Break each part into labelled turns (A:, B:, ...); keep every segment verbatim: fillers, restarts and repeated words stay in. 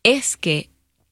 A: es que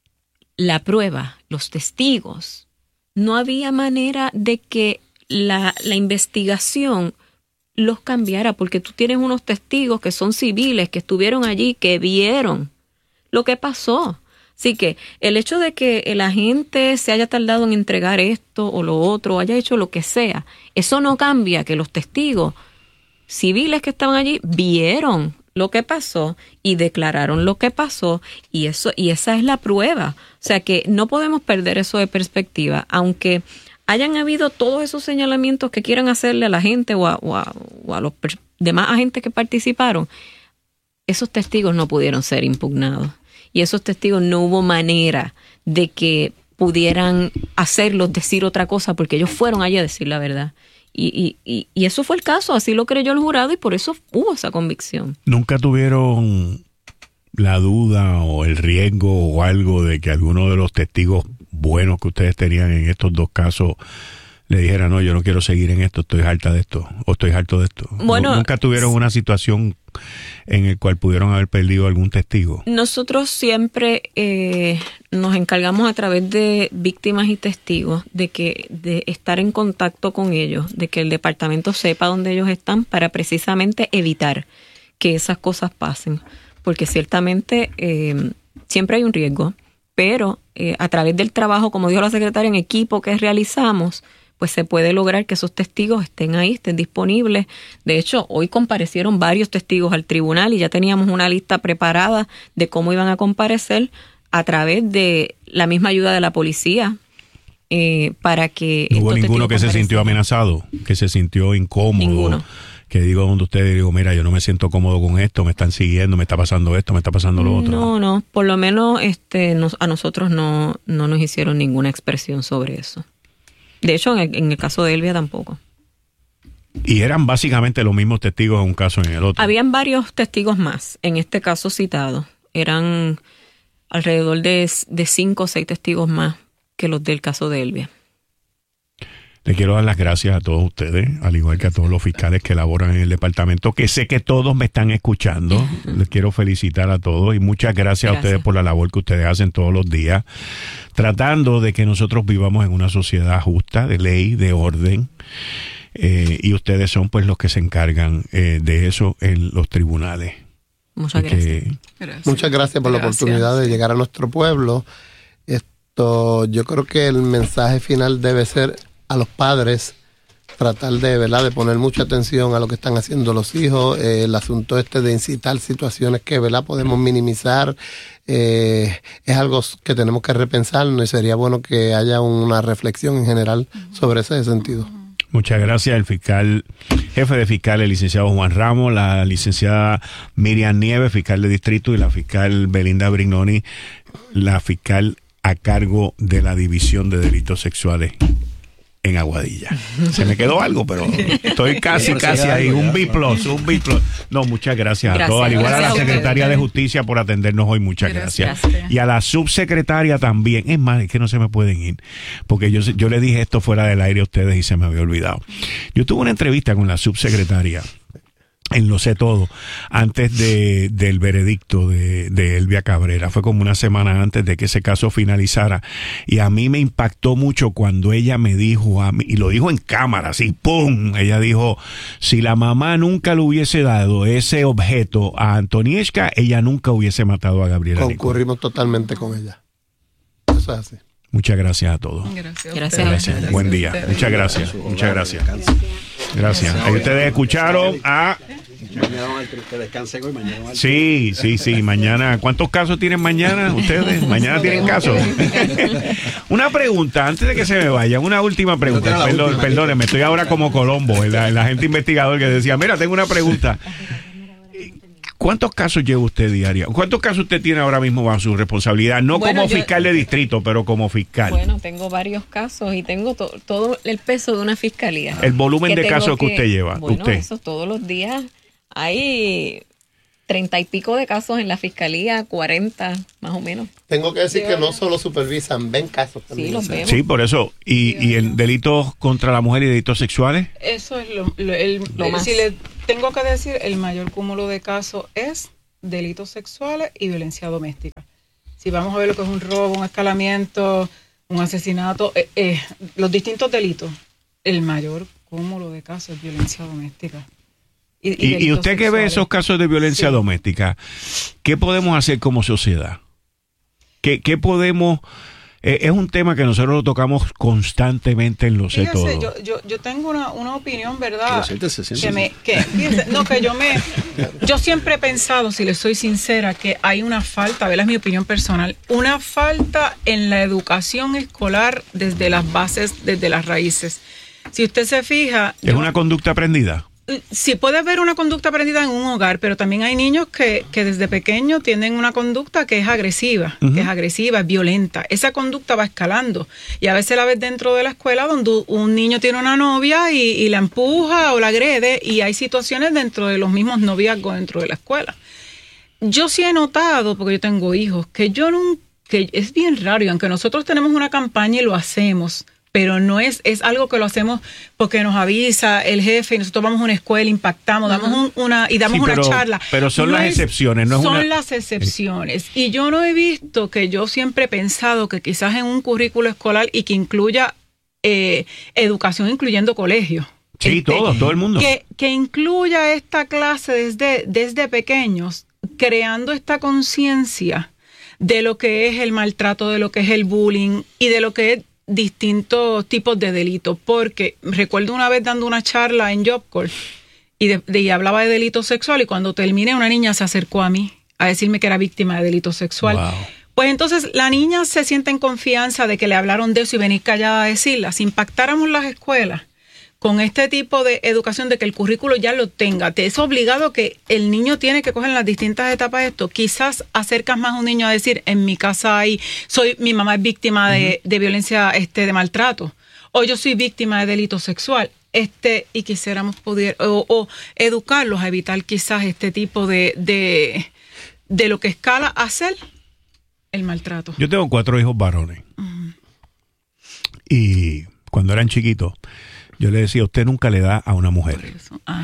A: la prueba, los testigos, no había manera de que la, la investigación los cambiara, porque tú tienes unos testigos que son civiles, que estuvieron allí, que vieron lo que pasó. Así que el hecho de que el agente se haya tardado en entregar esto o lo otro, o haya hecho lo que sea, eso no cambia que los testigos civiles que estaban allí vieron lo que pasó y declararon lo que pasó, y eso y esa es la prueba. O sea que no podemos perder eso de perspectiva, aunque hayan habido todos esos señalamientos que quieran hacerle a la gente o a, o a, o a los per- demás agentes que participaron. Esos testigos no pudieron ser impugnados, y esos testigos no hubo manera de que pudieran hacerlos decir otra cosa, porque ellos fueron allí a decir la verdad. Y, y, y eso fue el caso, así lo creyó el jurado, y por eso hubo esa convicción.
B: ¿Nunca tuvieron la duda o el riesgo o algo de que alguno de los testigos buenos que ustedes tenían en estos dos casos le dijera, no, yo no quiero seguir en esto, estoy harta de esto, o estoy harto de esto?
A: Bueno,
B: ¿Nunca tuvieron una situación en la cual pudieron haber perdido algún testigo?
A: Nosotros siempre eh, nos encargamos a través de víctimas y testigos de que de estar en contacto con ellos, de que el departamento sepa dónde ellos están, para precisamente evitar que esas cosas pasen, porque ciertamente eh, siempre hay un riesgo, pero eh, a través del trabajo, como dijo la secretaria, en equipo que realizamos, pues se puede lograr que esos testigos estén ahí, estén disponibles. De hecho, hoy comparecieron varios testigos al tribunal y ya teníamos una lista preparada de cómo iban a comparecer a través de la misma ayuda de la policía, eh, para que...
B: ¿No hubo ninguno que se sintió amenazado, que se sintió incómodo?
A: Ninguno.
B: Que digo donde ustedes, digo, mira, yo no me siento cómodo con esto, me están siguiendo, me está pasando esto, me está pasando lo otro.
A: No, no, por lo menos este, nos, a nosotros no, no nos hicieron ninguna expresión sobre eso. De hecho, en el, en el caso de Elvia tampoco.
B: Y eran básicamente los mismos testigos en un caso y en el otro.
A: Habían varios testigos más en este caso citado. Eran alrededor de, de cinco o seis testigos más que los del caso de Elvia.
B: Le quiero dar las gracias a todos ustedes, al igual que a todos los fiscales que laboran en el departamento, que sé que todos me están escuchando. Les quiero felicitar a todos y muchas gracias, gracias a ustedes por la labor que ustedes hacen todos los días, tratando de que nosotros vivamos en una sociedad justa, de ley, de orden. Eh, y ustedes son pues los que se encargan eh, de eso en los tribunales.
A: Muchas gracias.
C: gracias. Muchas gracias por gracias. la oportunidad de llegar a nuestro pueblo. Esto, yo creo que el mensaje final debe ser a los padres, tratar de, ¿verdad?, de poner mucha atención a lo que están haciendo los hijos, eh, el asunto este de incitar situaciones que, ¿verdad?, podemos minimizar, eh, es algo que tenemos que repensarnos, y sería bueno que haya una reflexión en general sobre ese sentido.
B: Muchas gracias. El fiscal, jefe de fiscal, el licenciado Juan Ramos, la licenciada Miriam Nieves, fiscal de distrito, y la fiscal Belinda Brignoni, la fiscal a cargo de la División de Delitos Sexuales en Aguadilla. Se me quedó algo, pero estoy casi, casi ahí. Un B plus, un B plus. No, muchas gracias, gracias a todos. Al igual gracias a la secretaria de Justicia por atendernos hoy, muchas gracias. gracias. Y a la subsecretaria también. Es más, es que no se me pueden ir, porque yo, yo le dije esto fuera del aire a ustedes y se me había olvidado. Yo tuve una entrevista con la subsecretaria en Lo Sé Todo, antes de, del veredicto de, de Elvia Cabrera. Fue como una semana antes de que ese caso finalizara. Y a mí me impactó mucho cuando ella me dijo, a mí, y lo dijo en cámara, así, ¡pum! Ella dijo, si la mamá nunca le hubiese dado ese objeto a Antonieshka, ella nunca hubiese matado a Gabriela Nicol.
C: Concurrimos totalmente con ella. Eso es así.
B: Muchas gracias a todos.
A: Gracias.
B: Gracias. gracias. Buen día. Muchas gracias. Muchas gracias. Gracias. Ahí ustedes escucharon a... Sí, sí, sí. Mañana. ¿Cuántos casos tienen mañana ustedes? Mañana tienen casos. Una pregunta, antes de que se me vaya, una última pregunta. Perdón, perdónenme, estoy ahora como Colombo, el, el agente investigador que decía, mira, tengo una pregunta. ¿Cuántos casos lleva usted diaria? ¿Cuántos casos usted tiene ahora mismo bajo su responsabilidad? No bueno, como yo, fiscal de distrito, pero como fiscal.
A: Bueno, tengo varios casos y tengo to, todo el peso de una fiscalía.
B: El volumen de casos que, que usted lleva.
A: Bueno,
B: usted.
A: Eso todos los días. Hay treinta y pico de casos en la fiscalía, cuarenta más o menos.
C: Tengo que decir que no solo supervisan, ven casos también.
A: Sí, los vemos.
B: Sí, por eso. ¿Y, y en delitos contra la mujer y delitos sexuales?
D: Eso es lo, lo, el,
A: lo más.
D: Si le tengo que decir, el mayor cúmulo de casos es delitos sexuales y violencia doméstica. si vamos a ver lo que es un robo, un escalamiento, un asesinato, eh, eh, los distintos delitos, el mayor cúmulo de casos es violencia doméstica.
B: Y, y, y usted sexuales. Que ve esos casos de violencia sí. doméstica, ¿qué podemos hacer como sociedad? ¿Qué, qué podemos...? Eh, es un tema que nosotros lo tocamos constantemente en Lo Sé Todo.
D: Yo, yo, yo tengo una, una opinión, ¿verdad?
E: Siéntese, siéntese.
D: Que me, que, fíjese, no, que yo me... Yo siempre he pensado, si le soy sincera, que hay una falta, ¿verdad? Es mi opinión personal, una falta en la educación escolar desde las bases, desde las raíces. Si usted se fija...
B: ¿Es yo, una conducta aprendida?
D: Sí, puede haber una conducta aprendida en un hogar, pero también hay niños que, que desde pequeños tienen una conducta que es agresiva, uh-huh. que es agresiva, es violenta. Esa conducta va escalando y a veces la ves dentro de la escuela donde un niño tiene una novia y, y la empuja o la agrede, y hay situaciones dentro de los mismos noviazgos dentro de la escuela. Yo sí he notado, porque yo tengo hijos, que yo nunca, que es bien raro, y aunque nosotros tenemos una campaña y lo hacemos, pero no es, es algo que lo hacemos porque nos avisa el jefe y nosotros vamos a una escuela, impactamos, damos un, una y damos sí, pero, una charla.
B: Pero son no las es, excepciones, no es
D: Son
B: una...
D: las excepciones. Y yo no he visto, que yo siempre he pensado que quizás en un currículo escolar y que incluya eh, educación, incluyendo colegio.
B: Sí, este, todo, todo el mundo.
D: Que, que incluya esta clase desde, desde pequeños, creando esta conciencia de lo que es el maltrato, de lo que es el bullying y de lo que es distintos tipos de delitos, porque recuerdo una vez dando una charla en Job Corps y, de, de, y hablaba de delito sexual, y cuando terminé una niña se acercó a mí a decirme que era víctima de delito sexual. Wow. Pues entonces la niña se siente en confianza de que le hablaron de eso y venir callada a decirla. Si impactáramos las escuelas con este tipo de educación, de que el currículo ya lo tenga, te es obligado que el niño tiene que coger en las distintas etapas esto, quizás acercas más a un niño a decir, en mi casa hay, soy, mi mamá es víctima de, uh-huh. de violencia, este, de maltrato, o yo soy víctima de delito sexual, este, y quisiéramos poder, o, o educarlos a evitar quizás este tipo de, de, de lo que escala a ser el maltrato.
B: Yo tengo cuatro hijos varones, uh-huh. y cuando eran chiquitos, yo le decía, usted nunca le da a una mujer.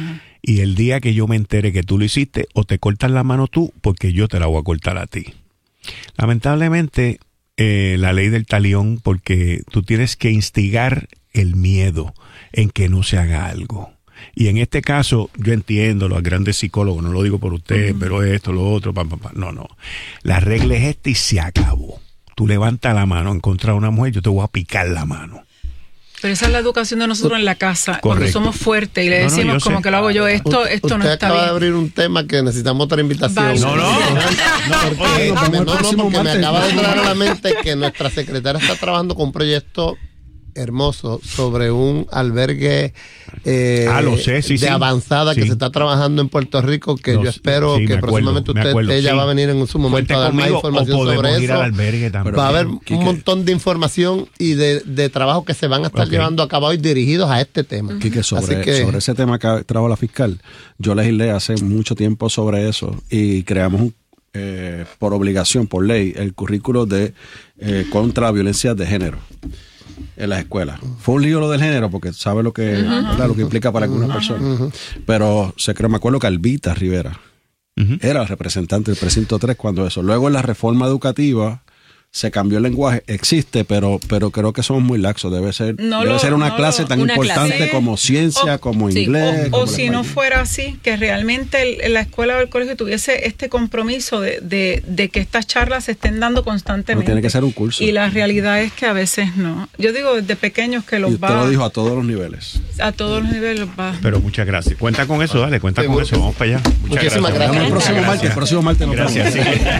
B: Y el día que yo me entere que tú lo hiciste, o te cortas la mano tú, porque yo te la voy a cortar a ti. Lamentablemente, eh, la ley del talión, porque tú tienes que instigar el miedo en que no se haga algo. Y en este caso, yo entiendo, los grandes psicólogos, no lo digo por usted, uh-huh. pero esto, lo otro, pa, pa, pa. no, no. La regla es esta y se acabó. Tú levantas la mano en contra de una mujer, yo te voy a picar la mano.
D: Pero esa es la educación de nosotros en la casa. Correcto. Cuando somos fuertes y le decimos no, no, como sé. Que lo hago yo, esto, esto
C: usted
D: no está bien.
C: Usted acaba de abrir un tema que necesitamos otra invitación.
B: Vale. No, no. no,
C: porque, no, no, no, porque me acaba de entrar a la mente que nuestra secretaria está trabajando con un proyecto hermoso sobre un albergue eh,
B: ah, lo sé, sí,
C: de
B: sí.
C: avanzada sí. que se está trabajando en Puerto Rico, que no, yo espero sí, que acuerdo, próximamente usted acuerdo, ella sí. va a venir en su momento a dar más información sobre eso. Va a haber
E: ¿Qué,
C: un montón de información y de, de trabajo que se van a estar okay. llevando a cabo y dirigidos a este tema.
E: Quique, sobre, que, sobre ese tema que trajo la fiscal, yo legislé hace mucho tiempo sobre eso y creamos un eh, por obligación, por ley, el currículo de eh, contra la violencia de género en las escuelas. Fue un lío lo del género porque sabe lo que, uh-huh. lo que implica para algunas uh-huh. personas. Uh-huh. Pero se cree, me acuerdo que Albita Rivera uh-huh. era el representante del precinto tres cuando eso. Luego en la reforma educativa se cambió el lenguaje, existe, pero pero creo que somos muy laxos. Debe ser no debe lo, ser una no clase lo, tan una importante clase. Como ciencia, o, como sí, inglés.
D: O,
E: como
D: o si no fuera así, que realmente el, la escuela o el colegio tuviese este compromiso de, de, de que estas charlas se estén dando constantemente.
E: No tiene que ser un curso.
D: Y la realidad es que a veces no. Yo digo desde pequeños que los
E: y usted
D: va...
E: lo dijo a todos los niveles.
D: A todos los niveles los va.
B: Pero muchas gracias. Cuenta con eso, dale, cuenta sí, con eso. Vamos para allá.
C: Muchas Muchísimas gracias. gracias.
E: El próximo martes, el próximo martes nos
B: Gracias.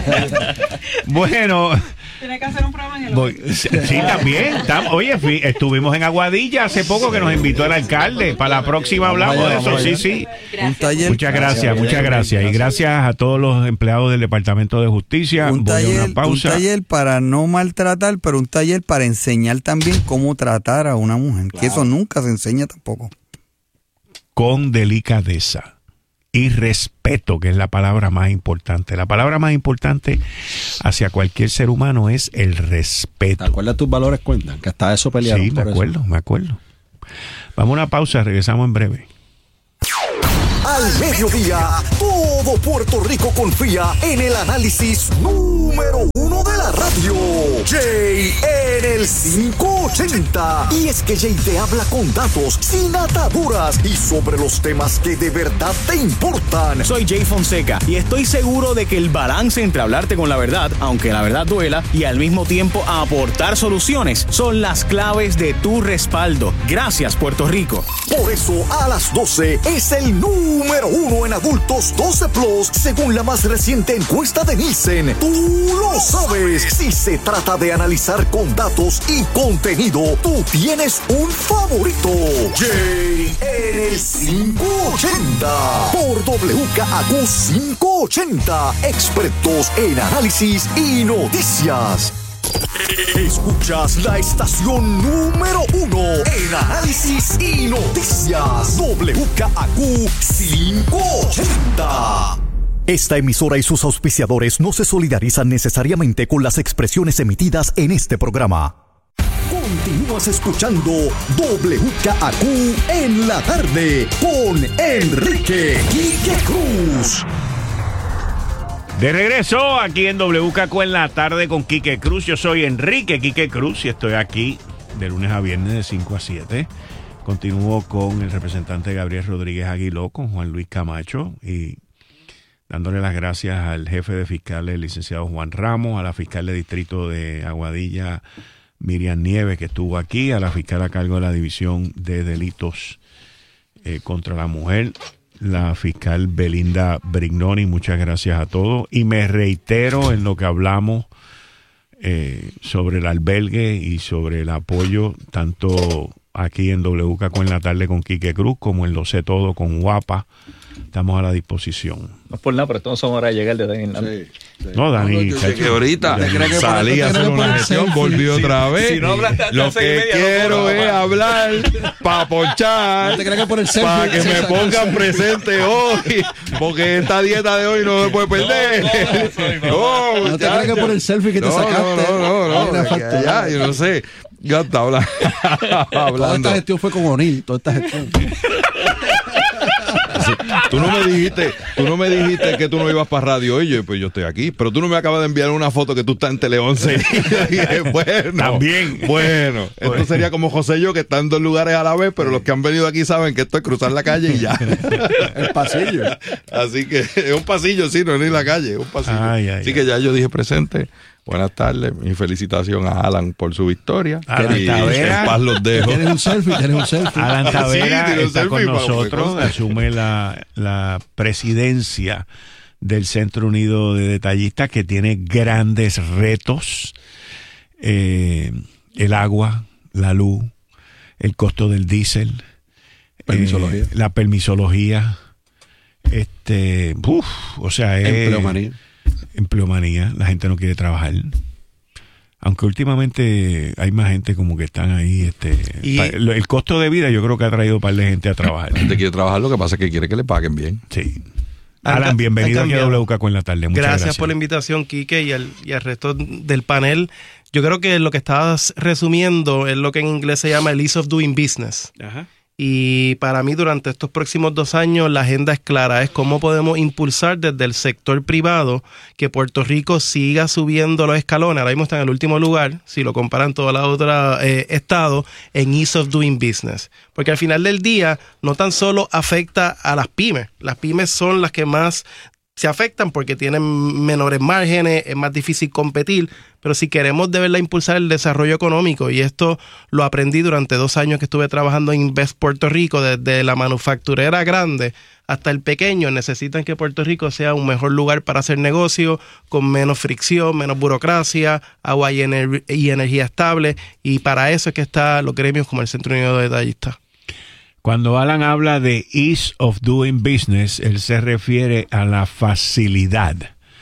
B: Sí. Bueno...
D: Tiene que hacer un programa en el
B: Voy, sí, sí, también. Tam, oye, fui, estuvimos en Aguadilla hace poco que nos invitó el alcalde. Para la próxima hablamos de eso. Sí, sí.
F: Un taller,
B: muchas gracias, muchas gracias. Y gracias a todos los empleados del Departamento de Justicia.
F: Un
B: Voy
F: taller,
B: a una pausa.
F: Un taller para no maltratar, pero un taller para enseñar también cómo tratar a una mujer. Claro. Que eso nunca se enseña tampoco.
B: Con delicadeza y respeto, que es la palabra más importante. La palabra más importante hacia cualquier ser humano es el respeto.
E: ¿Te acuerdas tus valores cuentan? Que hasta eso pelearon.
B: Sí, me acuerdo, eso. me acuerdo. Vamos a una pausa, regresamos en breve.
G: Al mediodía, todo Puerto Rico confía en el análisis número uno de la el cinco ochenta. Y es que Jay te habla con datos, sin ataduras y sobre los temas que de verdad te importan.
H: Soy Jay Fonseca y estoy seguro de que el balance entre hablarte con la verdad, aunque la verdad duela, y al mismo tiempo aportar soluciones son las claves de tu respaldo. Gracias, Puerto Rico.
G: Por eso, a las doce es el número uno en adultos doce plus, según la más reciente encuesta de Nielsen. Tú lo sabes. Si se trata de analizar con datos y contenido, tú tienes un favorito. Jay en el cinco ochenta. Por W K A Q cinco ochenta. Expertos en análisis y noticias. Escuchas la estación número uno en análisis y noticias. W K A Q cinco ochenta. Esta emisora y sus auspiciadores no se solidarizan necesariamente con las expresiones emitidas en este programa. Continúas escuchando W K A Q en la tarde con Enrique Quique Cruz.
B: De regreso aquí en W K Q en la tarde con Quique Cruz. Yo soy Enrique Quique Cruz y estoy aquí de lunes a viernes de cinco a siete. Continúo con el representante Gabriel Rodríguez Aguiló, con Juan Luis Camacho y dándole las gracias al jefe de fiscales, el licenciado Juan Ramos, a la fiscal de distrito de Aguadilla, Miriam Nieves, que estuvo aquí, a la fiscal a cargo de la División de Delitos eh, contra la Mujer, la fiscal Belinda Brignoni. Muchas gracias a todos. Y me reitero en lo que hablamos eh, sobre el albergue y sobre el apoyo, tanto aquí en W K Q en la tarde con Quique Cruz, como en Lo Sé Todo con Guapa. Estamos a la disposición.
I: No es por nada, pero esto no son horas de llegar de Dani.
B: Sí, sí. No, Dani,
J: no, yo que ahorita salí a hacer una gestión, volví otra vez. Si no hablaste hasta lo que media, quiero no es hablar para ponchar, no para que, que me pongan presente hoy, porque esta dieta de hoy no se puede perder. No, no, no, no te creas que por el selfie que te no, sacaste. No, no, no, no, no ya, ya, yo no sé. Ya está hablando. Toda esta gestión fue con O'Neill, toda esta gestión. Tú no me dijiste, tú no me dijiste que tú no ibas para radio hoy, yo, pues yo estoy aquí, pero tú no me acabas de enviar una foto que tú estás en Tele once. Y dije, bueno,
B: también,
J: bueno, esto sería como José y yo, que están en dos lugares a la vez, pero los que han venido aquí saben que esto es cruzar la calle y ya. El pasillo. Así que es un pasillo, sí, no es ni la calle, es un pasillo. Ay, ay, Así ay. que ya yo dije presente. Buenas tardes, mi felicitación a Alan por su victoria.
B: Alan y Tavera,
J: en paz los dejo.
E: ¿Tienes un selfie? ¿Tienes un selfie?
B: Alan Tavera sí, está con nosotros, asume la, la presidencia del Centro Unido de Detallistas, que tiene grandes retos. Eh, el agua, la luz, el costo del diésel,
E: permisología.
B: Eh, la permisología, este, uf, o sea, es...
E: Empleomanía.
B: Empleomanía, la gente no quiere trabajar. Aunque últimamente hay más gente como que están ahí. Este, y el costo de vida yo creo que ha traído un par de gente a trabajar.
J: La gente quiere trabajar, lo que pasa es que quiere que le paguen bien.
B: Sí. Alan, bienvenido aquí a W K Q en la tarde. Muchas
K: gracias,
B: gracias
K: por la invitación, Quique, y al, y al resto del panel. Yo creo que lo que estabas resumiendo es lo que en inglés se llama el ease of doing business. Ajá. Y para mí durante estos próximos dos años la agenda es clara, es cómo podemos impulsar desde el sector privado que Puerto Rico siga subiendo los escalones. Ahora mismo está en el último lugar, si lo comparan todos los otros eh, estados, en ease of doing business. Porque al final del día no tan solo afecta a las pymes, las pymes son las que más se afectan porque tienen menores márgenes, es más difícil competir, pero si queremos de verdad impulsar el desarrollo económico, y esto lo aprendí durante dos años que estuve trabajando en Invest Puerto Rico, desde la manufacturera grande hasta el pequeño, necesitan que Puerto Rico sea un mejor lugar para hacer negocio, con menos fricción, menos burocracia, agua y, ener- y energía estable, y para eso es que están los gremios como el Centro Unido de Detallistas.
B: Cuando Alan habla de ease of doing business, él se refiere a la facilidad,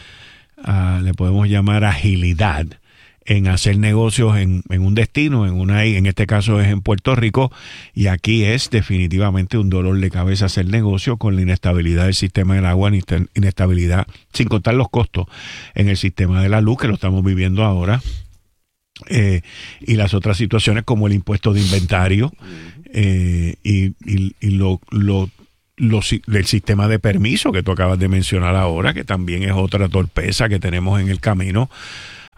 B: a, le podemos llamar agilidad, en hacer negocios en, en un destino, en una en este caso es en Puerto Rico, y aquí es definitivamente un dolor de cabeza hacer negocio con la inestabilidad del sistema del agua, inestabilidad, sin contar los costos en el sistema de la luz, que lo estamos viviendo ahora. Eh, y las otras situaciones como el impuesto de inventario eh, y, y, y lo, lo, lo, el sistema de permiso que tú acabas de mencionar ahora, que también es otra torpeza que tenemos en el camino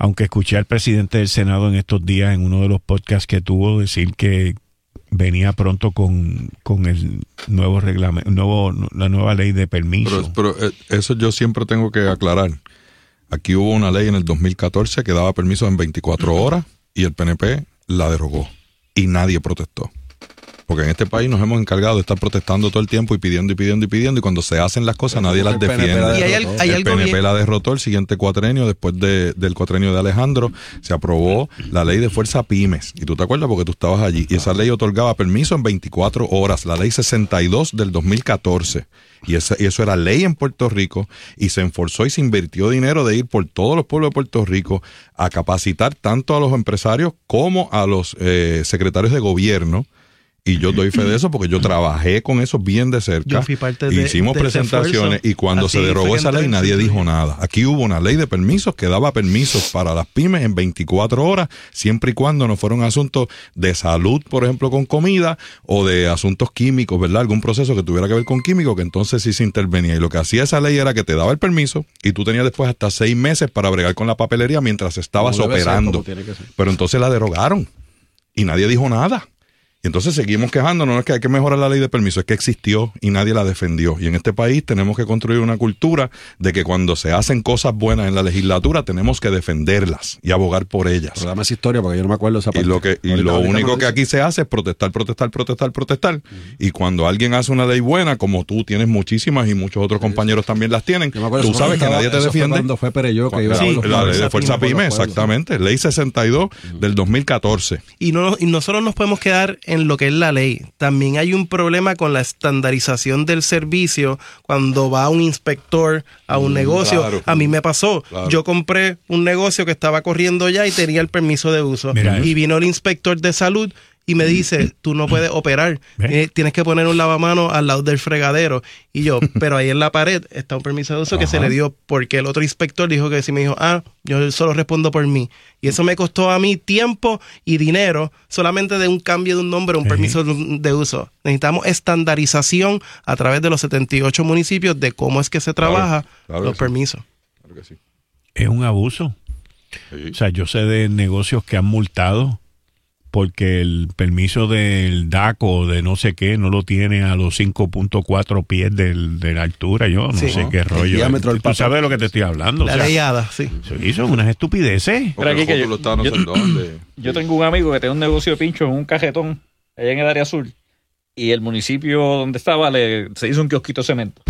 B: aunque escuché al presidente del Senado en estos días en uno de los podcasts que tuvo decir que venía pronto con, con el nuevo reglamento, nuevo, la nueva ley de permiso.
J: Pero, pero eso yo siempre tengo que aclarar. Aquí hubo una ley en el dos mil catorce que daba permiso en veinticuatro horas y el P N P la derogó y nadie protestó. Porque en este país nos hemos encargado de estar protestando todo el tiempo y pidiendo y pidiendo y pidiendo, y cuando se hacen las cosas nadie las defiende.
K: ¿Y hay, hay
J: el P N P bien? La derrotó el siguiente cuatrenio, después de, del cuatrenio de Alejandro, se aprobó la ley de fuerza pymes. Y tú te acuerdas porque tú estabas allí. Y esa ley otorgaba permiso en veinticuatro horas, la ley sesenta y dos del dos mil catorce. Y, esa, y eso era ley en Puerto Rico, y se enforzó y se invirtió dinero de ir por todos los pueblos de Puerto Rico a capacitar tanto a los empresarios como a los eh, secretarios de gobierno. Y yo doy fe de eso porque yo trabajé con eso bien de cerca.
K: Yo fui parte de,
J: hicimos
K: de
J: presentaciones y cuando Así se derogó esa ley nadie dijo nada. Aquí hubo una ley de permisos que daba permisos para las pymes en veinticuatro horas, siempre y cuando no fueron asuntos de salud, por ejemplo, con comida, o de asuntos químicos, ¿verdad? Algún proceso que tuviera que ver con químicos, que entonces sí se intervenía. Y lo que hacía esa ley era que te daba el permiso y tú tenías después hasta seis meses para bregar con la papelería mientras estabas operando. Ser, Pero entonces la derogaron y nadie dijo nada. Y entonces seguimos quejándonos, no es que hay que mejorar la ley de permiso, es que existió y nadie la defendió. Y en este país tenemos que construir una cultura de que cuando se hacen cosas buenas en la legislatura tenemos que defenderlas y abogar por ellas.
E: Pero dame esa historia porque yo no me acuerdo esa parte.
J: Y lo, que, y ahorita, lo ahorita único que aquí se hace es protestar, protestar, protestar, protestar. Uh-huh. Y cuando alguien hace una ley buena, como tú tienes muchísimas y muchos otros compañeros también las tienen, tú sabes que nadie te defiende.
E: Cuando fue Pereyó que iba
J: sí, a la ley de fuerza pyme, exactamente. Ley sesenta y dos uh-huh. del dos mil catorce.
K: Y, no, y nosotros nos podemos quedar en lo que es la ley. También hay un problema con la estandarización del servicio cuando va un inspector a un mm, negocio. Claro, a mí me pasó. Claro. Yo compré un negocio que estaba corriendo ya y tenía el permiso de uso. Mira, y vino el inspector de salud y me dice, tú no puedes operar, ¿Eh? tienes que poner un lavamanos al lado del fregadero. Y yo, pero ahí en la pared está un permiso de uso Ajá. que se le dio porque el otro inspector dijo que sí, me dijo, ah, yo solo respondo por mí. Y eso me costó a mí tiempo y dinero solamente de un cambio de un nombre, un Ajá. permiso de uso. Necesitamos estandarización a través de los setenta y ocho municipios de cómo es que se trabaja claro, claro los sí. permisos.
B: Claro que sí. Es un abuso. Sí. O sea, yo sé de negocios que han multado porque el permiso del D A C o de no sé qué no lo tiene a los cinco punto cuatro pies del, de la altura. Yo no sí, sé ¿no? qué rollo. Diámetro Tú sabes de lo que te estoy hablando.
K: La o sea, leyada, sí.
B: Eso es unas estupideces.
I: Pero aquí que yo, yo, yo tengo un amigo que tiene un negocio de pincho en un cajetón allá en el área sur y el municipio donde estaba le, se hizo un kiosquito de cemento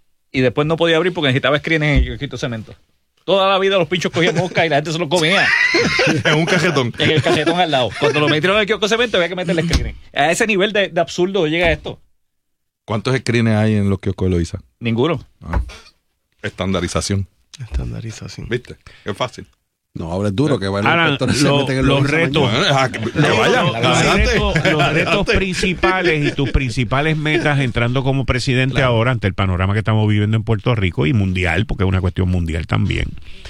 I: y después no podía abrir porque necesitaba screen en el kiosquito de cemento. Toda la vida los pinchos cogían mosca y la gente se los comía.
J: En un cajetón.
I: En el cajetón al lado. Cuando lo metieron en el kiosco de cemento había que meterle screening. A ese nivel de, de absurdo llega esto.
J: ¿Cuántos screenings hay en los kioscos de Loíza?
I: Ninguno.
J: Ah. Estandarización.
K: Estandarización.
J: ¿Viste? Qué fácil.
E: No, ahora es duro que vayan
B: Ahora, lo, los, los retos, los retos principales y tus principales metas entrando como presidente claro. ahora ante el panorama que estamos viviendo en Puerto Rico y mundial, porque es una cuestión mundial también.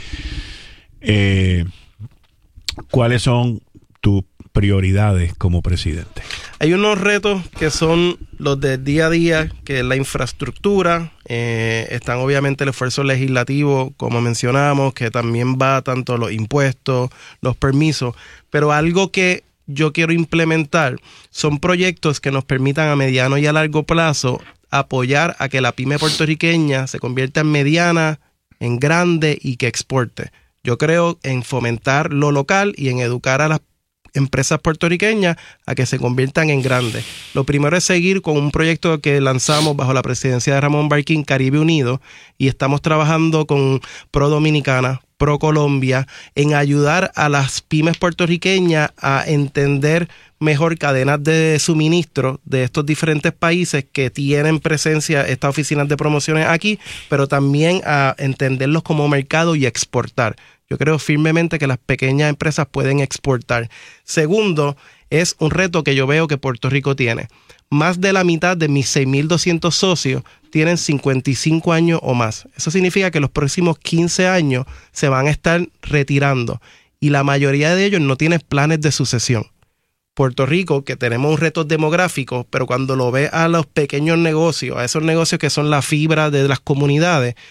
B: Eh, ¿Cuáles son tus prioridades como presidente?
K: Hay unos retos que son los del día a día, que es la infraestructura. Eh, están obviamente el esfuerzo legislativo, como mencionamos, que también va tanto los impuestos, los permisos, pero algo que yo quiero implementar son proyectos que nos permitan a mediano y a largo plazo apoyar a que la pyme puertorriqueña se convierta en mediana, en grande y que exporte. Yo creo en fomentar lo local y en educar a las empresas puertorriqueñas a que se conviertan en grandes. Lo primero es seguir con un proyecto que lanzamos bajo la presidencia de Ramón Barquín, Caribe Unido, y estamos trabajando con Pro Dominicana, Pro Colombia, en ayudar a las pymes puertorriqueñas a entender mejor cadenas de suministro de estos diferentes países que tienen presencia estas oficinas de promociones aquí, pero también a entenderlos como mercado y exportar. Yo creo firmemente que las pequeñas empresas pueden exportar. Segundo, es un reto que yo veo que Puerto Rico tiene. Más de la mitad de mis seis mil doscientos socios tienen cincuenta y cinco años o más. Eso significa que los próximos quince años se van a estar retirando y la mayoría de ellos no tienen planes de sucesión. Puerto Rico, que tenemos un reto demográfico, pero cuando lo ve a los pequeños negocios, a esos negocios que son la fibra de las comunidades,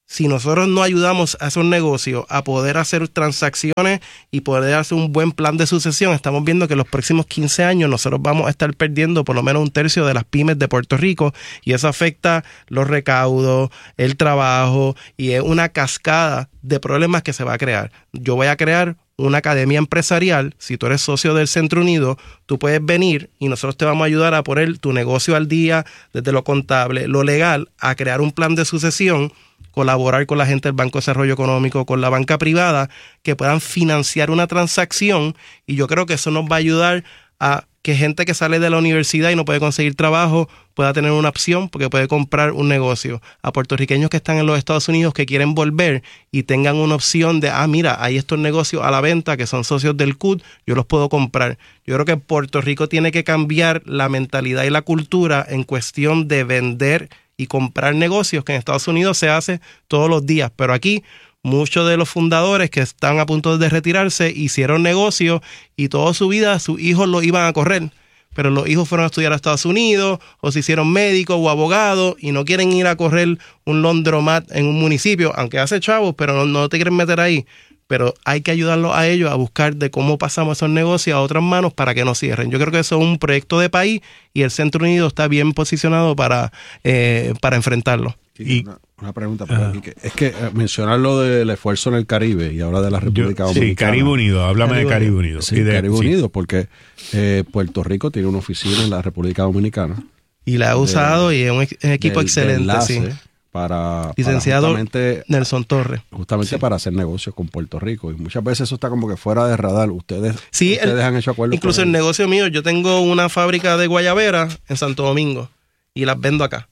K: si nosotros no ayudamos a esos negocios a poder hacer transacciones y poder hacer un buen plan de sucesión, estamos viendo que en los próximos quince años nosotros vamos a estar perdiendo por lo menos un tercio de las pymes de Puerto Rico, y eso afecta los recaudos, el trabajo, y es una cascada de problemas que se va a crear. Yo voy a crear una academia empresarial. Si tú eres socio del Centro Unido, tú puedes venir y nosotros te vamos a ayudar a poner tu negocio al día, desde lo contable, lo legal, a crear un plan de sucesión, colaborar con la gente del Banco de Desarrollo Económico, con la banca privada, que puedan financiar una transacción, y yo creo que eso nos va a ayudar a que gente que sale de la universidad y no puede conseguir trabajo pueda tener una opción porque puede comprar un negocio. A puertorriqueños que están en los Estados Unidos que quieren volver y tengan una opción de, ah, mira, hay estos negocios a la venta que son socios del C U D, yo los puedo comprar. Yo creo que Puerto Rico tiene que cambiar la mentalidad y la cultura en cuestión de vender y comprar negocios, que en Estados Unidos se hace todos los días, pero aquí muchos de los fundadores que están a punto de retirarse hicieron negocios y toda su vida sus hijos lo iban a correr, pero los hijos fueron a estudiar a Estados Unidos o se hicieron médicos o abogados y no quieren ir a correr un laundromat en un municipio, aunque hace chavos, pero no, no te quieren meter ahí. Pero hay que ayudarlos a ellos a buscar de cómo pasamos esos negocios a otras manos para que no cierren. Yo creo que eso es un proyecto de país y el Centro Unido está bien posicionado para, eh, para enfrentarlo.
E: Y una, una pregunta para aquí, que es que eh, mencionar lo del esfuerzo en el Caribe y ahora de la República
B: Yo,
E: Dominicana.
B: Sí, Caribe Unido, háblame Caribe de Caribe Unido.
E: Sí,
B: y de,
E: Caribe
B: sí.
E: Unido, porque eh, Puerto Rico tiene una oficina en la República Dominicana.
K: Y la ha usado
E: de,
K: y es un equipo
E: del,
K: excelente,
E: enlace,
K: sí.
E: Para,
K: licenciado
E: para
K: Nelson Torres.
E: Justamente sí. Para hacer negocios con Puerto Rico. Y muchas veces eso está como que fuera de radar. Ustedes,
K: sí,
E: ustedes
K: el,
E: han hecho acuerdos.
K: Incluso el negocio mío, yo tengo una fábrica de guayabera en Santo Domingo y las vendo acá.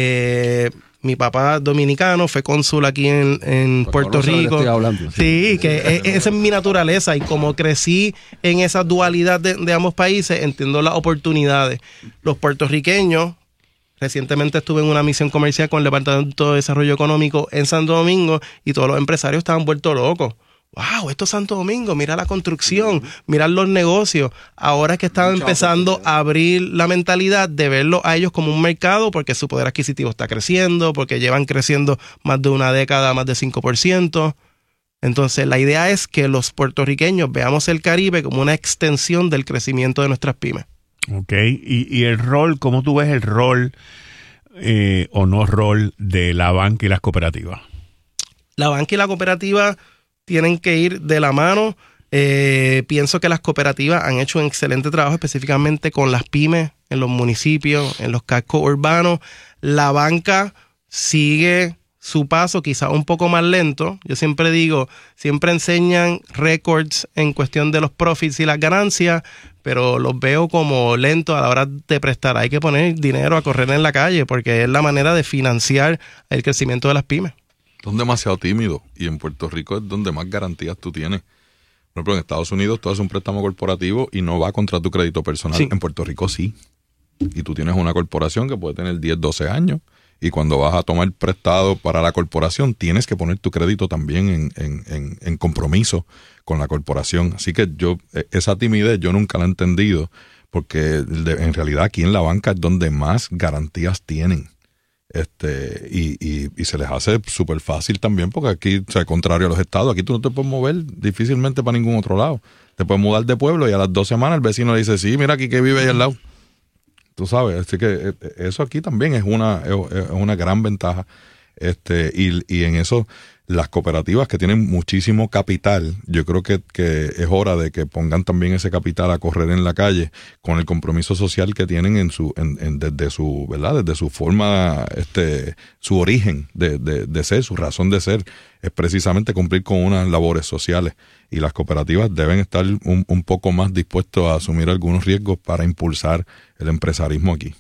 K: Eh, mi papá dominicano fue cónsul aquí en, en pues Puerto Rico. Que hablando, sí, sí, que es, esa es mi naturaleza, y como crecí en esa dualidad de, de ambos países, entiendo las oportunidades. Los puertorriqueños, recientemente estuve en una misión comercial con el Departamento de Desarrollo Económico en Santo Domingo y todos los empresarios estaban vueltos locos. ¡Wow! Esto es Santo Domingo, mira la construcción, mira los negocios. Ahora es que están empezando a abrir la mentalidad de verlo a ellos como un mercado, porque su poder adquisitivo está creciendo, porque llevan creciendo más de una década, más de cinco por ciento. Entonces, la idea es que los puertorriqueños veamos el Caribe como una extensión del crecimiento de nuestras pymes.
B: Ok, y, y el rol, ¿cómo tú ves el rol eh, o no rol de la banca y las cooperativas?
K: La banca y la cooperativa tienen que ir de la mano. Eh, pienso que las cooperativas han hecho un excelente trabajo, específicamente con las pymes en los municipios, en los cascos urbanos. La banca sigue su paso, quizás un poco más lento. Yo siempre digo, siempre enseñan récords en cuestión de los profits y las ganancias, pero los veo como lentos a la hora de prestar. Hay que poner dinero a correr en la calle porque es la manera de financiar el crecimiento de las pymes.
J: Son demasiado tímidos, y en Puerto Rico es donde más garantías tú tienes. Por ejemplo, en Estados Unidos tú haces un préstamo corporativo y no va contra tu crédito personal. Sí. En Puerto Rico sí. Y tú tienes una corporación que puede tener diez, doce años, y cuando vas a tomar prestado para la corporación tienes que poner tu crédito también en, en, en, en compromiso con la corporación. Así que yo, esa timidez yo nunca la he entendido, porque de, en realidad aquí en la banca es donde más garantías tienen. Este y, y, y se les hace súper fácil también, porque aquí, o sea, contrario a los estados, aquí tú no te puedes mover difícilmente para ningún otro lado. Te puedes mudar de pueblo y a las dos semanas el vecino le dice, sí, mira aquí que vive ahí al lado. Tú sabes, así que eso aquí también es una, es una gran ventaja. Este, y, y en eso, las cooperativas que tienen muchísimo capital, yo creo que, que es hora de que pongan también ese capital a correr en la calle con el compromiso social que tienen en su, en, en, desde su, ¿verdad? Desde su forma, este, su origen de, de, de ser, su razón de ser, es precisamente cumplir con unas labores sociales. Y las cooperativas deben estar un, un poco más dispuestos a asumir algunos riesgos para impulsar el empresarismo aquí.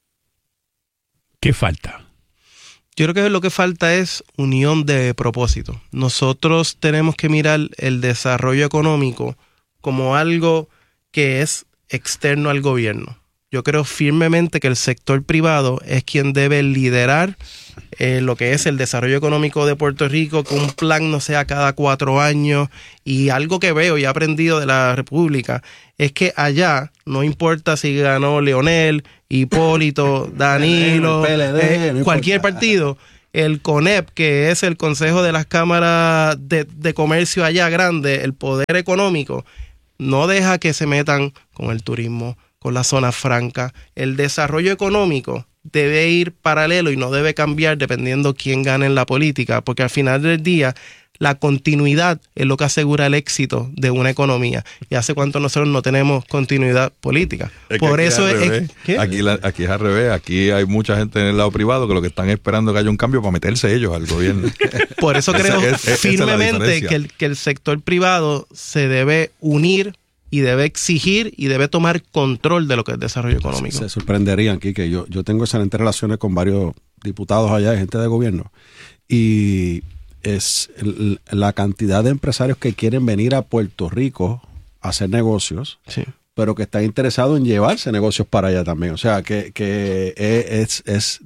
B: ¿Qué falta?
K: Yo creo que lo que falta es unión de propósito. Nosotros tenemos que mirar el desarrollo económico como algo que es externo al gobierno. Yo creo firmemente que el sector privado es quien debe liderar eh, lo que es el desarrollo económico de Puerto Rico, que un plan no sea cada cuatro años. Y algo que veo y he aprendido de la República es que allá no importa si ganó Leonel, Hipólito, Danilo, P L D, eh, no cualquier partido, el CONEP, que es el Consejo de las Cámaras de, de Comercio allá grande, el poder económico, no deja que se metan con el turismo, con la zona franca. El desarrollo económico debe ir paralelo y no debe cambiar dependiendo quién gane en la política, porque al final del día la continuidad es lo que asegura el éxito de una economía. Y hace cuánto nosotros no tenemos continuidad política.
J: Es
K: Por
J: aquí
K: eso
J: es,
K: es,
J: es aquí, la, aquí es al revés. Aquí hay mucha gente en el lado privado que lo que están esperando es que haya un cambio para meterse ellos al gobierno.
K: Por eso creo
J: es, es,
K: firmemente que el, que el sector privado se debe unir y debe exigir y debe tomar control de lo que es desarrollo económico.
E: Se, se sorprenderían aquí que yo, yo tengo excelentes relaciones con varios diputados allá, gente de gobierno, y es el, la cantidad de empresarios que quieren venir a Puerto Rico a hacer negocios,
K: sí,
E: pero que están interesados en llevarse negocios para allá también. O sea, que, que es, es,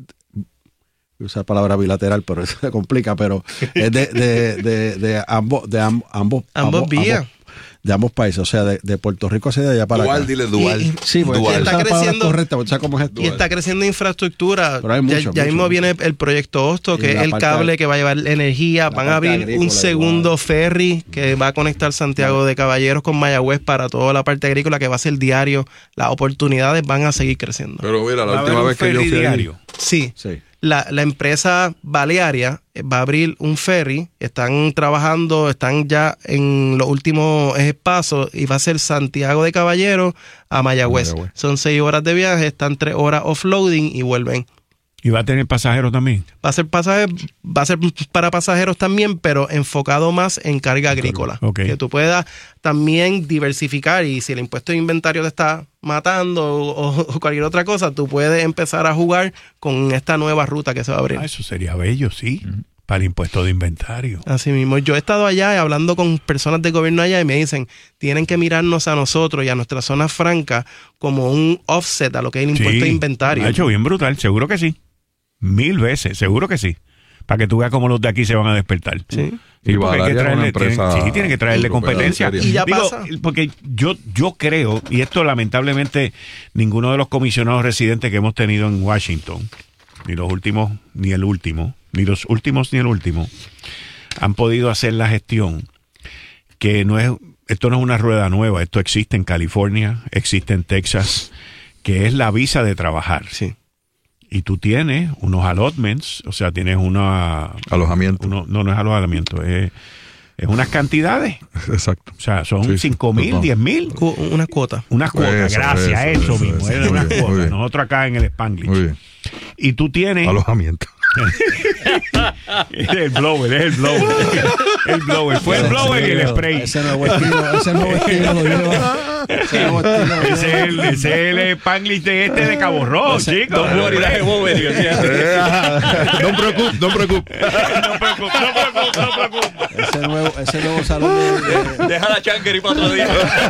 E: esa palabra bilateral, pero eso se complica, pero es de, de, de, de ambos, de ambos, ambos,
K: ambos vías.
E: Ambos, de ambos países, o sea, de, de Puerto Rico hacia de allá para
J: dual,
E: acá.
J: Dile dual.
E: Y, sí, porque
K: dual. Está creciendo,
E: correcta, o sea, ¿cómo es
K: y está creciendo infraestructura.
E: Pero hay mucho,
K: ya
E: mucho,
K: ya mismo
E: mucho.
K: viene el proyecto Hosto, que
E: Y
K: es el cable que va a llevar energía. Van a abrir un segundo igual. ferry que va a conectar Santiago de Caballeros con Mayagüez para toda la parte agrícola, que va a ser diario. Las oportunidades van a seguir creciendo.
J: Pero mira, la última vez que yo fui
B: diario.
J: Ahí,
K: sí.
E: sí.
K: La, la empresa Balearia va a abrir un ferry, están trabajando, están ya en los últimos pasos y va a ser Santiago de Caballero a Mayagüez. Mayagüez. Son seis horas de viaje, están tres horas offloading y vuelven.
B: ¿Y va a tener pasajeros también?
K: Va a ser pasaje, va a ser para pasajeros también, pero enfocado más en carga agrícola.
B: Okay.
K: Que tú puedas también diversificar, y si el impuesto de inventario te está matando o, o cualquier otra cosa, tú puedes empezar a jugar con esta nueva ruta que se va a abrir.
B: Ah, eso sería bello, sí, uh-huh. para el impuesto de inventario.
K: Así mismo. Yo he estado allá y hablando con personas de gobierno allá y me dicen, tienen que mirarnos a nosotros y a nuestra zona franca como un offset a lo que es el impuesto
B: sí,
K: de inventario.
B: Ha hecho bien brutal, seguro que sí. Mil veces, seguro que sí. Para que tú veas cómo los de aquí se van a despertar.
K: Sí.
B: Sí, porque hay que traerle, tienen, sí, tienen que traerle competencia.
K: Y ya
B: Digo,
K: pasa.
B: porque yo, yo creo, y esto lamentablemente ninguno de los comisionados residentes que hemos tenido en Washington, ni los últimos, ni el último, ni los últimos ni el último, han podido hacer la gestión que no es, esto no es una rueda nueva, esto existe en California, existe en Texas, que es la visa de trabajar.
K: Sí.
B: Y tú tienes unos allotments, o sea, tienes una...
J: Alojamiento.
B: Uno, no, no es alojamiento, es, es unas cantidades.
J: Exacto.
B: O sea, son
J: sí,
B: cinco mil,
J: no.
B: diez mil.
K: Unas cuotas.
B: Unas cuotas,
J: eso,
B: gracias, eso,
J: eso,
B: eso mismo.
J: eso,
B: Es unas
J: bien,
B: cuotas. Nosotros acá en el Spanglish.
J: Muy bien.
B: Y tú tienes...
J: Alojamiento.
B: Es el blower, es el blower. El blower. Fue el blower y el spray.
E: Ese nuevo estilo, ese nuevo estilo lo lleva. Ese nuevo estilo lo lleva.
B: Ese es el, ese es el Spanglish de este de Cabo Rojo, chicos.
I: Don't worry, that's what we're doing.
J: No preocupe, no preocupe.
B: No preocupe, no preocupe, no preocupe.
E: Ese nuevo, ese nuevo salón de, de...
I: Deja la chancari para otro día.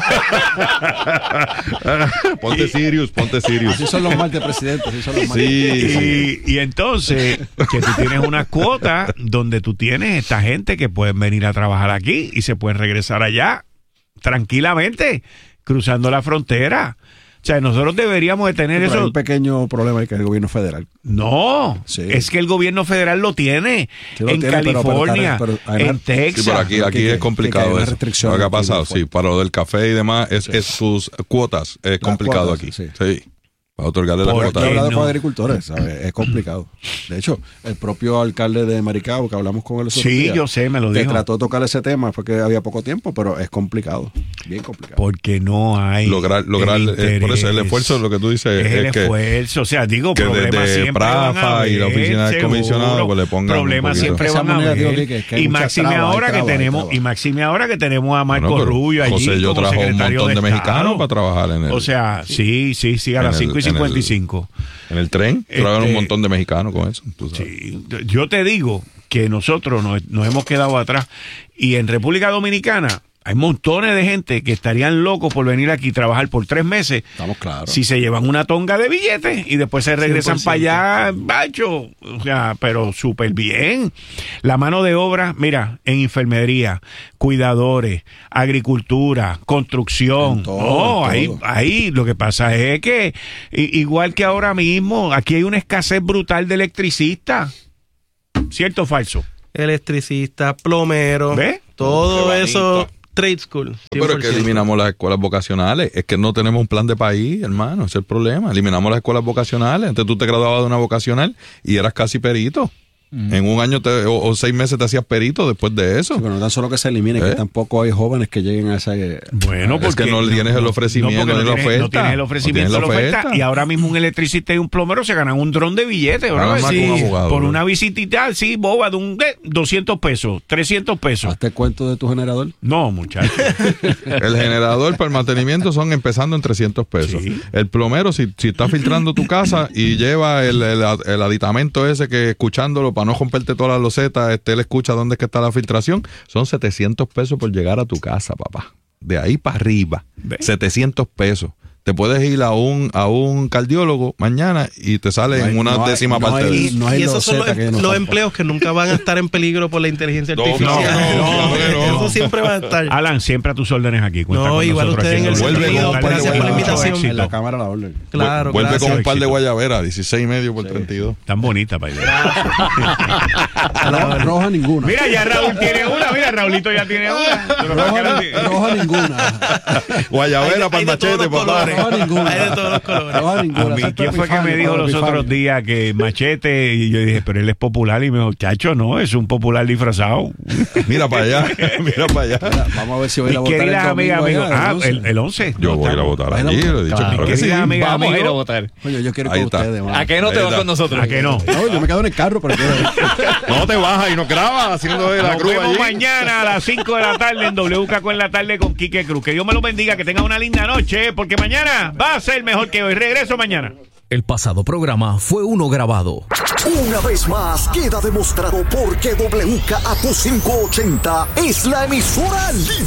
J: Ponte serious, ponte serious.
E: Así son los martes, presidente. Así son los martes.
J: Sí, sí.
B: Y, y entonces, que tú tienes una cuota donde tú tienes esta gente que pueden venir a trabajar aquí y se pueden regresar allá tranquilamente, cruzando la frontera. O sea, nosotros deberíamos de tener
E: Pero
B: eso.
E: hay un pequeño problema ahí que es el gobierno federal.
B: No,
E: Sí.
B: es que el gobierno federal lo tiene
E: Sí, lo
B: en
E: tiene, pero-
B: California,
E: pero- pero hay
B: en
E: una-
B: Texas.
J: Sí, pero aquí, aquí
E: que-
J: es complicado
E: que hay una
J: eso.
E: restricción
J: Lo que ha
E: aquí
J: pasado,
E: muy
J: sí,
E: fuerte.
J: para lo del café y demás, es,
E: Sí.
J: es sus cuotas, es
E: Las
J: complicado
E: cuotas,
J: aquí.
E: sí.
J: Sí. Para otorgarle la
B: ¿Por
J: cuota.
B: qué
E: He hablado
B: no?
E: con agricultores, ¿sabes? Es complicado. De hecho, el propio alcalde de Maricao, que hablamos con él esos
B: Sí,
E: días,
B: yo sé, me lo
E: que
B: dijo.
E: trató de tocar ese tema, fue que había poco tiempo, pero es complicado, bien complicado.
B: Porque no hay
J: Lograr, lograr
B: el
J: eh, por eso el
B: interés.
J: esfuerzo, lo que tú dices,
B: es el
J: es que,
B: esfuerzo, o sea, digo,
J: que
B: problemas
J: desde
B: siempre van a
J: Prafa y la
B: haber,
J: oficina del
B: seguro.
J: comisionado, pues, le pongan un
B: problemas
J: poquito.
B: siempre
E: Esa
B: van a
E: manera,
B: haber.
E: digo, que- que- que hay
B: y
E: mucha
B: máxime
E: traba, hay
B: ahora que
E: traba, hay
B: tenemos
E: traba.
B: y máxime ahora que tenemos a Marco
J: Bueno, pero
B: Rubio allí
J: José yo
B: como
J: trajo un
B: secretario
J: montón de
B: Estado.
J: mexicanos para trabajar en el,
B: O sea, sí, sí, sí, a
J: en
B: las
J: el-
B: cinco y
J: en el-
B: cincuenta y cinco.
J: en el tren. Trajeron
B: Este-
J: un montón de mexicanos con eso. tú sabes.
B: Sí, yo te digo que nosotros nos, nos hemos quedado atrás. Y en República Dominicana hay montones de gente que estarían locos por venir aquí a trabajar por tres meses.
E: Estamos claros.
B: Si se llevan una tonga de billetes y después se regresan
K: cien por
B: para allá, bacho. O sea, pero súper bien. La mano de obra, mira, en enfermería, cuidadores, agricultura, construcción.
E: En todo,
B: Oh,
E: en
B: ahí,
E: todo.
B: ahí lo que pasa es que, i- igual que ahora mismo, aquí hay una escasez brutal de electricistas. ¿Cierto o falso?
K: Electricista, plomero,
B: ¿Ve?
K: todo eso, trade school. cien por ciento.
J: Pero es que eliminamos las escuelas vocacionales. Es que no tenemos un plan de país, hermano. Ese es el problema. Eliminamos las escuelas vocacionales. Entonces tú te graduabas de una vocacional y eras casi perito. Mm. En un año te, o, o seis meses te hacías perito después de eso.
E: Sí, pero no tan solo que se elimine, ¿Eh? que tampoco hay jóvenes que lleguen a esa...
B: Bueno, porque
J: es que no tienes el ofrecimiento
B: no,
J: ni
B: no
J: la
B: tienes,
J: oferta.
B: No tienes el ofrecimiento ni la oferta. Y ahora mismo un electricista y un plomero se ganan un dron de billetes, ¿verdad? Sí, un abogado, por ¿no? una visitita, sí, boba, de un de doscientos pesos, trescientos pesos.
E: ¿Hazte cuento de tu generador?
B: No, muchacho.
J: El generador para el mantenimiento son empezando en trescientos pesos. Sí. El plomero, si, si está filtrando tu casa y lleva el, el, el aditamento ese que escuchándolo para no romperte todas las losetas, este, él escucha dónde es que está la filtración, son setecientos pesos por llegar a tu casa, papá. De ahí para arriba, ¿Ve? setecientos pesos. Te puedes ir a un a un cardiólogo mañana y te sale no hay, en una no décima hay, parte
K: no hay,
J: de eso.
K: No y esos son los, los no empleos que nunca van a estar en peligro por la inteligencia artificial. No, no, no, no, eso siempre va a estar.
B: Alan, siempre a tus órdenes aquí. Cuenta
K: no,
B: con
K: igual usted en el
J: sentido.
K: Gracias por la invitación.
E: En la cámara la orden.
K: Claro,
J: Vuelve
K: gracias.
J: con un par de guayaberas, dieciséis y medio por sí. treinta y dos.
B: Tan bonita, para
E: no, roja ninguna.
B: Mira, ya Raúl tiene una. Mira, Raulito ya tiene una.
E: Roja, roja ninguna.
J: Guayabera para el machete, papá.
K: Roja ninguna. Hay de todos los colores.
B: Mi tío fue que me dijo los otros días que Machete, y yo dije, pero él es popular, y me dijo, chacho, no, es un popular disfrazado.
J: Mira para allá, mira para allá.
E: Mira, vamos a ver si voy a ir a votar.
B: Mi querida amiga, amigo, ah, el, el once.
J: Yo voy a ir a votar allí, lo he dicho.
B: Claro, mi querida amiga,
I: vamos
B: amigo,
I: a ir a votar.
E: Oye, yo quiero ir con ustedes.
I: ¿A qué no te vas con nosotros?
B: ¿A qué no?
E: No, yo me quedo en el carro, pero quiero...
J: No te bajas y no grabas haciendo de la cruz allí.
B: Nos vemos mañana a las cinco de la tarde en W K Q en la tarde con Quique Cruz. Que Dios me lo bendiga, que tengan una linda noche, porque mañana va a ser mejor que hoy. Regreso mañana.
L: El pasado programa fue uno grabado.
G: Una vez más queda demostrado por qué W K A Q quinientos ochenta es la emisora líder.